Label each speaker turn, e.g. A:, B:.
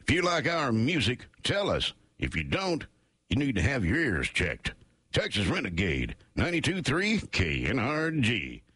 A: If you like our music, tell us. If you don't, you need to have your ears checked. Texas Renegade, 92.3 KNRG.